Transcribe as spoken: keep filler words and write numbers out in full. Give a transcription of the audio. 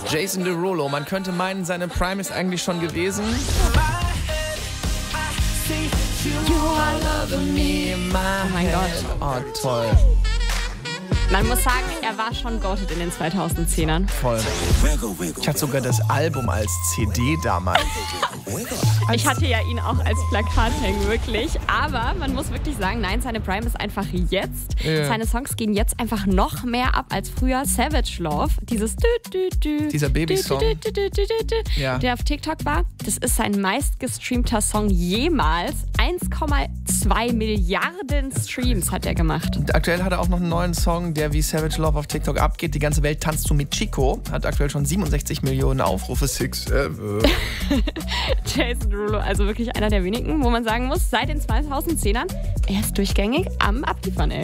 Jason Derulo, man könnte meinen, seine Prime ist eigentlich schon gewesen. Oh mein Gott. Oh, toll. Man muss sagen, er war schon goated in den zweitausendzehnern. Voll. Ich hatte sogar das Album als C D damals. Ich hatte ja ihn auch als Plakat hängen, wirklich. Aber man muss wirklich sagen, nein, seine Prime ist einfach jetzt. Ja. Seine Songs gehen jetzt einfach noch mehr ab als früher. Savage Love, dieses dü, dü, dü, Dieser Babysong. dü, dü, dü, dü, dü, dü, Ja. der auf TikTok war. Das ist sein meistgestreamter Song jemals. eins Komma zwei Milliarden Streams hat er gemacht. Und aktuell hat er auch noch einen neuen Song, der wie Savage Love auf TikTok abgeht. Die ganze Welt tanzt zu mit Chico. Hat aktuell schon siebenundsechzig Millionen Aufrufe. Six. Äh, Jason Derulo, also wirklich einer der wenigen, wo man sagen muss, seit den zweitausendzehnern, er ist durchgängig am Abliefern, ey.